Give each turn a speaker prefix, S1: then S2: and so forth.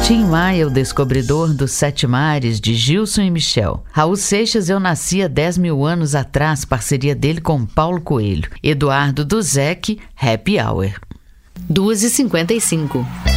S1: Tim Maia, o descobridor dos sete mares, de Gilson e Michel. Raul Seixas, Eu Nasci há 10 mil anos atrás, parceria dele com Paulo Coelho. Eduardo Duzec, Happy Hour.
S2: 2h55.